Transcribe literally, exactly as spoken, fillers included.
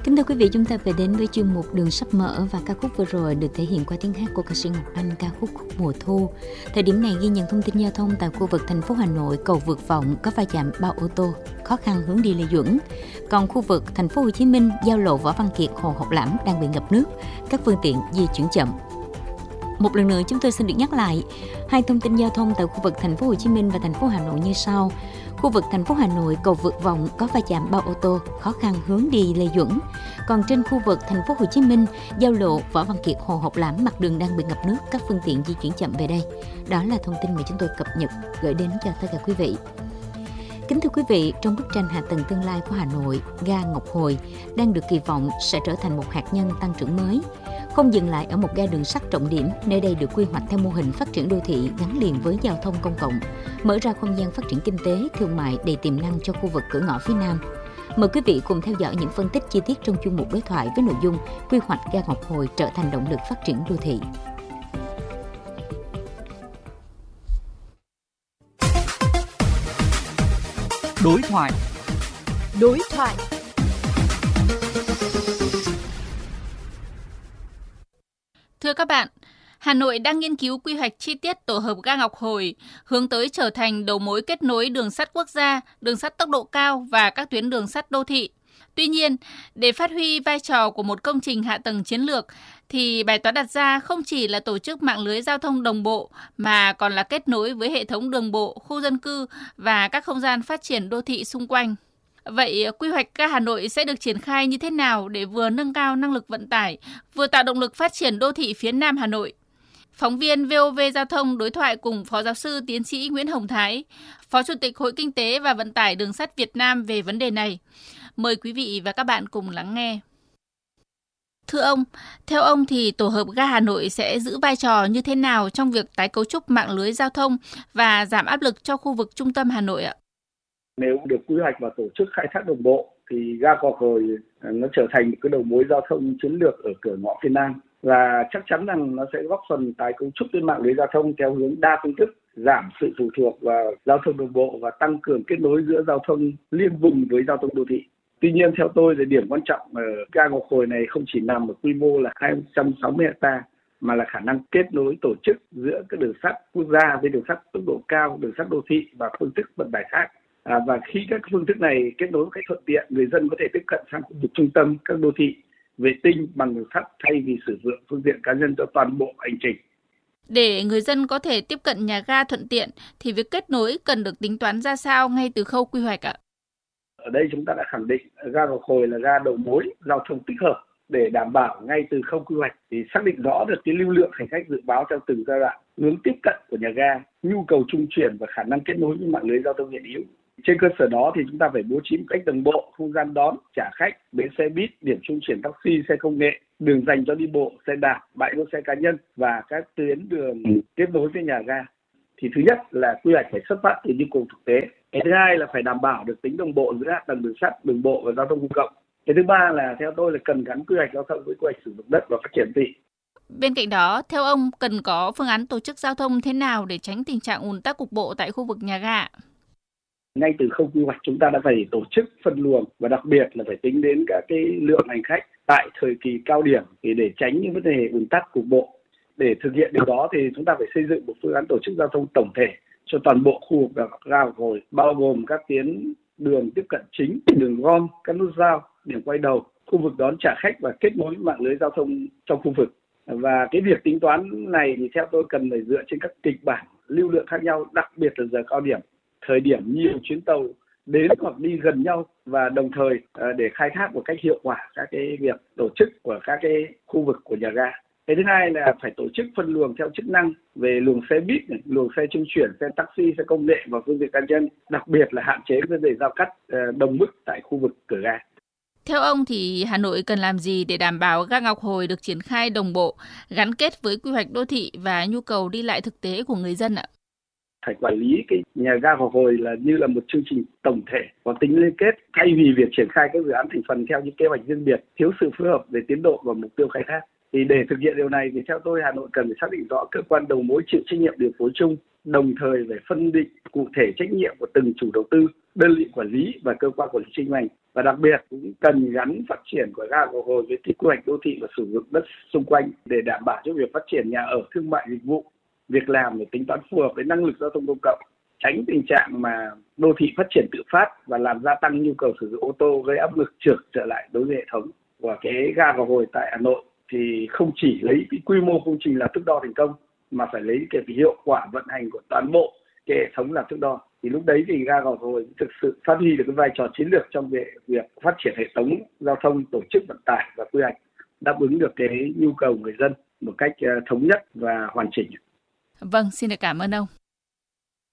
Kính thưa quý vị, chúng ta về đến với chuyên mục Đường sắp mở và ca khúc vừa rồi được thể hiện qua tiếng hát của ca sĩ Ngọc Anh, ca khúc Khúc Mùa Thu. Thời điểm này ghi nhận thông tin giao thông tại khu vực thành phố Hà Nội, cầu Vượt Vọng có va chạm bao ô tô, khó khăn hướng đi Lê Duẩn. Còn khu vực thành phố Hồ Chí Minh, giao lộ Võ Văn Kiệt, Hồ Học Lãm đang bị ngập nước, các phương tiện di chuyển chậm. Một lần nữa chúng tôi xin được nhắc lại hai thông tin giao thông tại khu vực thành phố Hồ Chí Minh và thành phố Hà Nội như sau. Khu vực thành phố Hà Nội, cầu Vượt Vọng có va chạm bao ô tô, khó khăn hướng đi Lê Duẩn. Còn trên khu vực thành phố Hồ Chí Minh, giao lộ Võ Văn Kiệt, Hồ Học Lãm mặt đường đang bị ngập nước, các phương tiện di chuyển chậm về đây. Đó là thông tin mà chúng tôi cập nhật gửi đến cho tất cả quý vị. Kính thưa quý vị, trong bức tranh hạ tầng tương lai của Hà Nội, ga Ngọc Hồi đang được kỳ vọng sẽ trở thành một hạt nhân tăng trưởng mới. Không dừng lại ở một ga đường sắt trọng điểm, nơi đây được quy hoạch theo mô hình phát triển đô thị gắn liền với giao thông công cộng, mở ra không gian phát triển kinh tế, thương mại đầy tiềm năng cho khu vực cửa ngõ phía Nam. Mời quý vị cùng theo dõi những phân tích chi tiết trong chuyên mục đối thoại với nội dung quy hoạch ga Ngọc Hồi trở thành động lực phát triển đô thị. Đối thoại. Đối thoại. Thưa các bạn, Hà Nội đang nghiên cứu quy hoạch chi tiết tổ hợp ga Ngọc Hồi, hướng tới trở thành đầu mối kết nối đường sắt quốc gia, đường sắt tốc độ cao và các tuyến đường sắt đô thị. Tuy nhiên, để phát huy vai trò của một công trình hạ tầng chiến lược, thì bài toán đặt ra không chỉ là tổ chức mạng lưới giao thông đồng bộ, mà còn là kết nối với hệ thống đường bộ, khu dân cư và các không gian phát triển đô thị xung quanh. Vậy quy hoạch ga Hà Nội sẽ được triển khai như thế nào để vừa nâng cao năng lực vận tải, vừa tạo động lực phát triển đô thị phía Nam Hà Nội? Phóng viên vê o vê Giao thông đối thoại cùng Phó Giáo sư Tiến sĩ Nguyễn Hồng Thái, Phó Chủ tịch Hội Kinh tế và Vận tải Đường sắt Việt Nam về vấn đề này. Mời quý vị và các bạn cùng lắng nghe. Thưa ông, theo ông thì tổ hợp ga Hà Nội sẽ giữ vai trò như thế nào trong việc tái cấu trúc mạng lưới giao thông và giảm áp lực cho khu vực trung tâm Hà Nội ạ? Nếu được quy hoạch và tổ chức khai thác đồng bộ thì ga Ngọc Hồi nó trở thành một cái đầu mối giao thông chiến lược ở cửa ngõ phía Nam, và chắc chắn rằng nó sẽ góp phần tái cấu trúc cái mạng lưới giao thông theo hướng đa phương thức, giảm sự phụ thuộc vào giao thông đồng bộ và tăng cường kết nối giữa giao thông liên vùng với giao thông đô thị. Tuy nhiên theo tôi thì điểm quan trọng ở ga Ngọc Hồi này không chỉ nằm ở quy mô là hai trăm sáu mươi héc ta mà là khả năng kết nối tổ chức giữa các đường sắt quốc gia với đường sắt tốc độ cao, đường sắt đô thị và phương thức vận tải khác. À, và khi các phương thức này kết nối một cách thuận tiện, người dân có thể tiếp cận sang khu vực trung tâm các đô thị vệ tinh bằng đường sắt thay vì sử dụng phương tiện cá nhân cho toàn bộ hành trình. Để người dân có thể tiếp cận nhà ga thuận tiện thì việc kết nối cần được tính toán ra sao ngay từ khâu quy hoạch ạ? Ở đây chúng ta đã khẳng định ga Ngọc Hồi là ga đầu mối giao thông tích hợp để đảm bảo ngay từ khâu quy hoạch thì xác định rõ được cái lưu lượng hành khách dự báo theo từng giai đoạn, hướng tiếp cận của nhà ga, nhu cầu trung chuyển và khả năng kết nối với mạng lưới giao thông hiện hữu. Trên cơ sở đó thì chúng ta phải bố trí một cách đồng bộ không gian đón, trả khách, bến xe buýt, điểm trung chuyển taxi, xe công nghệ, đường dành cho đi bộ, xe đạp, bãi đỗ xe cá nhân và các tuyến đường kết nối với nhà ga. Thì thứ nhất là quy hoạch phải xuất phát từ nhu cầu thực tế. Cái thứ hai là phải đảm bảo được tính đồng bộ giữa hạ tầng đường sắt, đường bộ và giao thông công cộng. Cái thứ ba là theo tôi là cần gắn quy hoạch giao thông với quy hoạch sử dụng đất và phát triển đô thị. Bên cạnh đó, theo ông cần có phương án tổ chức giao thông thế nào để tránh tình trạng ùn tắc cục bộ tại khu vực nhà ga? Ngay từ khâu quy hoạch chúng ta đã phải tổ chức phân luồng và đặc biệt là phải tính đến các cái lượng hành khách tại thời kỳ cao điểm thì để tránh những vấn đề ùn tắc cục bộ. Để thực hiện điều đó thì chúng ta phải xây dựng một phương án tổ chức giao thông tổng thể cho toàn bộ khu vực ga Ngọc Hồi, bao gồm các tuyến đường tiếp cận chính, đường gom, các nút giao, điểm quay đầu, khu vực đón trả khách và kết nối mạng lưới giao thông trong khu vực. Và cái việc tính toán này thì theo tôi cần phải dựa trên các kịch bản lưu lượng khác nhau, đặc biệt là giờ cao điểm, thời điểm nhiều chuyến tàu đến hoặc đi gần nhau, và đồng thời để khai thác một cách hiệu quả các cái việc tổ chức của các cái khu vực của nhà ga. Cái thứ hai là phải tổ chức phân luồng theo chức năng về luồng xe buýt, luồng xe trung chuyển, xe taxi, xe công nghệ và phương tiện cá nhân, đặc biệt là hạn chế vấn đề giao cắt đồng mức tại khu vực cửa ga. Theo ông thì Hà Nội cần làm gì để đảm bảo ga Ngọc Hồi được triển khai đồng bộ, gắn kết với quy hoạch đô thị và nhu cầu đi lại thực tế của người dân ạ? Phải quản lý cái nhà ga Ngọc Hồi là như là một chương trình tổng thể có tính liên kết, thay vì việc triển khai các dự án thành phần theo những kế hoạch riêng biệt, thiếu sự phối hợp về tiến độ và mục tiêu khai thác. Thì để thực hiện điều này thì theo tôi Hà Nội cần phải xác định rõ cơ quan đầu mối chịu trách nhiệm điều phối chung, đồng thời phải phân định cụ thể trách nhiệm của từng chủ đầu tư, đơn vị quản lý và cơ quan quản lý kinh doanh. Và và đặc biệt cũng cần gắn phát triển của ga Ngọc Hồi với quy hoạch đô thị và sử dụng đất xung quanh để đảm bảo cho việc phát triển nhà ở, thương mại, dịch vụ, việc làm để tính toán phù hợp với năng lực giao thông công cộng, tránh tình trạng mà đô thị phát triển tự phát và làm gia tăng nhu cầu sử dụng ô tô, gây áp lực trượt trở lại đối với hệ thống. Và cái ga Ngọc Hồi tại Hà Nội thì không chỉ lấy cái quy mô công trình là thước đo thành công mà phải lấy cái hiệu quả vận hành của toàn bộ cái hệ thống là thước đo. Thì lúc đấy thì ga Ngọc Hồi thực sự phát huy được cái vai trò chiến lược trong việc, việc phát triển hệ thống giao thông, tổ chức vận tải và quy hoạch, đáp ứng được cái nhu cầu người dân một cách thống nhất và hoàn chỉnh. Vâng, xin được cảm ơn ông.